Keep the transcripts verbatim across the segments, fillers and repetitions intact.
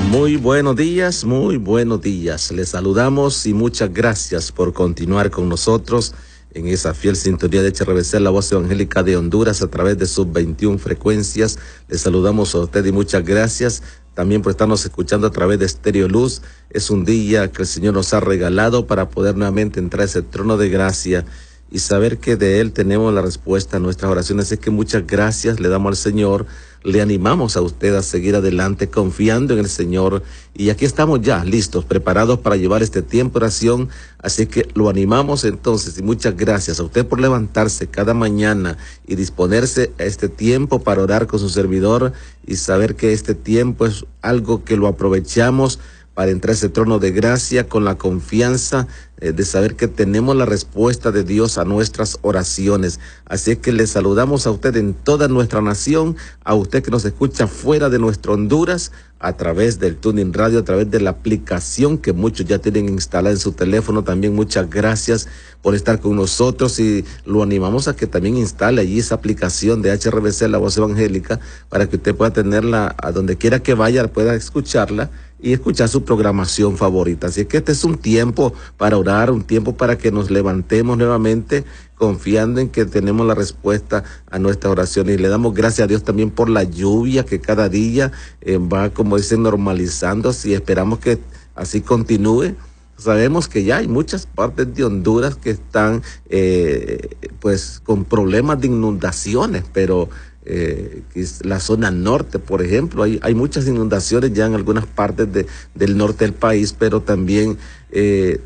Muy buenos días, muy buenos días. Les saludamos y muchas gracias por continuar con nosotros en esa fiel sintonía de H R V C, la voz evangélica de Honduras, a través de sus veintiuna frecuencias. Les saludamos a usted y muchas gracias también por estarnos escuchando a través de Estéreo Luz. Es un día que el Señor nos ha regalado para poder nuevamente entrar a ese trono de gracia y saber que de Él tenemos la respuesta a nuestras oraciones. Así que muchas gracias le damos al Señor. Le animamos a usted a seguir adelante confiando en el Señor. Y aquí estamos ya listos, preparados para llevar este tiempo de oración. Así que lo animamos entonces y muchas gracias a usted por levantarse cada mañana y disponerse a este tiempo para orar con su servidor y saber que este tiempo es algo que lo aprovechamos para entrar a ese trono de gracia con la confianza eh, de saber que tenemos la respuesta de Dios a nuestras oraciones. Así que le saludamos a usted en toda nuestra nación, a usted que nos escucha fuera de nuestro Honduras, a través del Tuning Radio, a través de la aplicación que muchos ya tienen instalada en su teléfono. También muchas gracias por estar con nosotros y lo animamos a que también instale allí esa aplicación de H R V C, la voz evangélica, para que usted pueda tenerla a donde quiera que vaya, pueda escucharla y escuchar su programación favorita. Así que este es un tiempo para orar, un tiempo para que nos levantemos nuevamente confiando en que tenemos la respuesta a nuestras oraciones. Y le damos gracias a Dios también por la lluvia que cada día eh, va, como dicen, normalizándose, y esperamos que así continúe. Sabemos que ya hay muchas partes de Honduras que están eh, pues con problemas de inundaciones, pero Eh, la zona norte, por ejemplo, hay, hay muchas inundaciones ya en algunas partes de, del norte del país, pero también eh,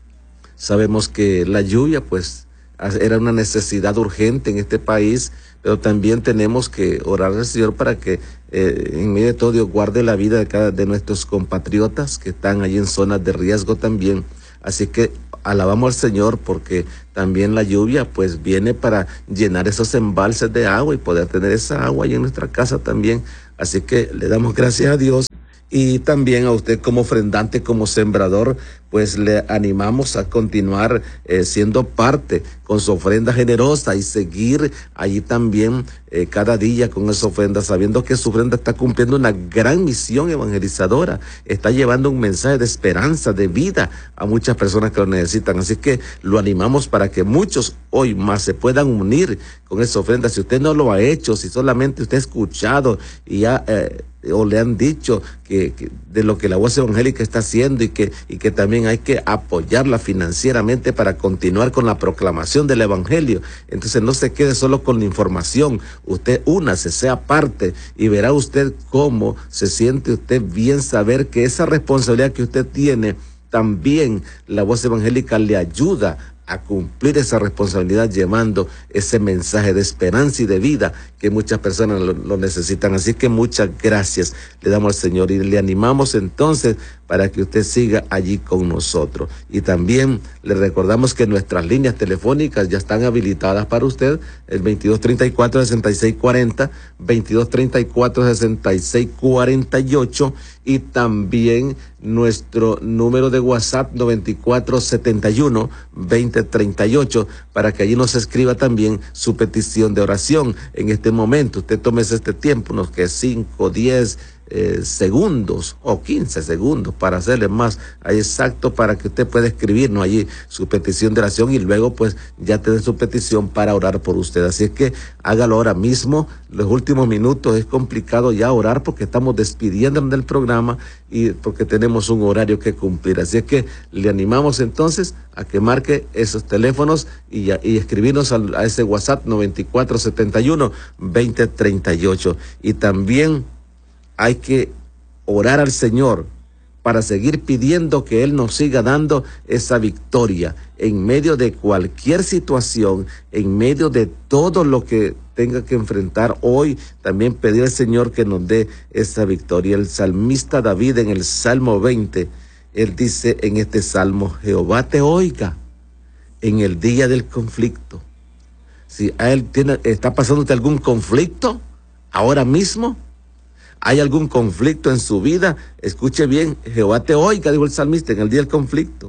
sabemos que la lluvia pues era una necesidad urgente en este país, pero también tenemos que orar al Señor para que eh, en medio de todo Dios guarde la vida de cada de nuestros compatriotas que están allí en zonas de riesgo también. Así que alabamos al Señor porque también la lluvia pues viene para llenar esos embalses de agua y poder tener esa agua ahí en nuestra casa también. Así que le damos gracias a Dios. Y también a usted como ofrendante, como sembrador, pues le animamos a continuar eh, siendo parte con su ofrenda generosa y seguir allí también eh, cada día con esa ofrenda, sabiendo que su ofrenda está cumpliendo una gran misión evangelizadora, está llevando un mensaje de esperanza, de vida a muchas personas que lo necesitan. Así que lo animamos para que muchos hoy más se puedan unir con esa ofrenda. Si usted no lo ha hecho, si solamente usted ha escuchado y ya eh, o le han dicho que, que de lo que la voz evangélica está haciendo y que, y que también hay que apoyarla financieramente para continuar con la proclamación del evangelio. Entonces no se quede solo con la información, usted únase, sea parte y verá usted cómo se siente usted bien saber que esa responsabilidad que usted tiene, también la voz evangélica le ayuda a cumplir esa responsabilidad, llevando ese mensaje de esperanza y de vida que muchas personas lo, lo necesitan. Así que muchas gracias le damos al Señor y le animamos entonces para que usted siga allí con nosotros. Y también le recordamos que nuestras líneas telefónicas ya están habilitadas para usted, el veintidós treinta y cuatro, sesenta y seis cuarenta, veintidós treinta y cuatro, sesenta y seis cuarenta y ocho, y también nuestro número de WhatsApp noventa y cuatro setenta y uno, veinte treinta y ocho, para que allí nos escriba también su petición de oración. En este momento usted tómese este tiempo, unos que cinco, diez Eh, segundos o quince segundos para hacerle más ahí exacto, para que usted pueda escribirnos allí su petición de oración y luego pues ya tener su petición para orar por usted. Así es que hágalo ahora mismo. Los últimos minutos es complicado ya orar porque estamos despidiéndonos del programa y porque tenemos un horario que cumplir. Así es que le animamos entonces a que marque esos teléfonos y, y escribirnos a, a ese WhatsApp noventa y cuatro setenta y uno, veinte treinta y ocho. Y también hay que orar al Señor para seguir pidiendo que Él nos siga dando esa victoria en medio de cualquier situación, en medio de todo lo que tenga que enfrentar hoy. También pedir al Señor que nos dé esa victoria. El salmista David en el Salmo veinte, él dice en este Salmo: Jehová te oiga en el día del conflicto. Si a él tiene, está pasándote algún conflicto ahora mismo, ¿hay algún conflicto en su vida? Escuche bien, Jehová te oiga, dijo el salmista, en el día del conflicto.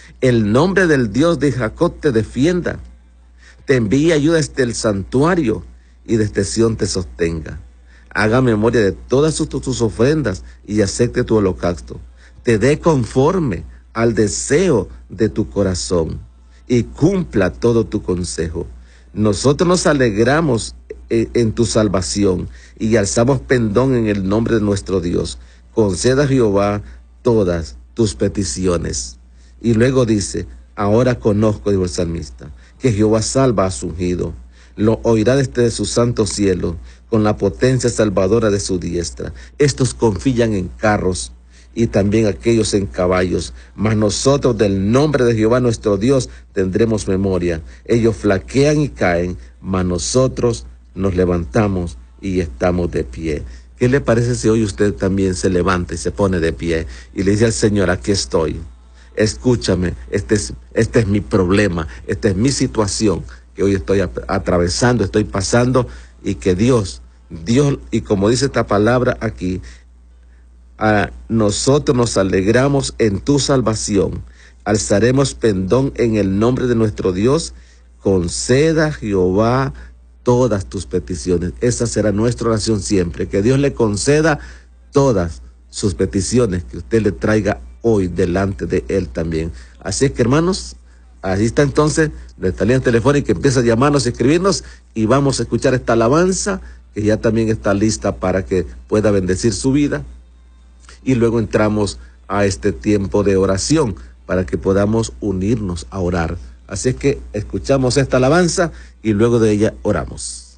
El nombre del Dios de Jacob te defienda, te envíe ayuda desde el santuario y desde Sión te sostenga. haga memoria de todas tus, tus ofrendas y acepte tu holocausto. Te dé conforme al deseo de tu corazón y cumpla todo tu consejo. Nosotros nos alegramos en, en tu salvación y alzamos pendón en el nombre de nuestro Dios. Conceda a Jehová todas tus peticiones. Y luego dice, ahora conozco, dijo el salmista, que Jehová salva a su ungido. Lo oirá desde su santo cielo, con la potencia salvadora de su diestra. Estos confían en carros y también aquellos en caballos, mas nosotros del nombre de Jehová nuestro Dios tendremos memoria. Ellos flaquean y caen, mas nosotros nos levantamos y estamos de pie. ¿Qué le parece si hoy usted también se levanta y se pone de pie y le dice al Señor, aquí estoy, escúchame, este es, este es mi problema, esta es mi situación que hoy estoy atravesando, estoy pasando, y que Dios, Dios, y como dice esta palabra aquí, a nosotros nos alegramos en tu salvación, alzaremos pendón en el nombre de nuestro Dios, conceda Jehová todas tus peticiones. Esa será nuestra oración siempre, que Dios le conceda todas sus peticiones, que usted le traiga hoy delante de Él también. Así es que, hermanos, ahí está entonces nuestra línea telefónica, que empieza a llamarnos, a escribirnos, y vamos a escuchar esta alabanza que ya también está lista para que pueda bendecir su vida. Y luego entramos a este tiempo de oración para que podamos unirnos a orar. Así es que escuchamos esta alabanza y luego de ella oramos.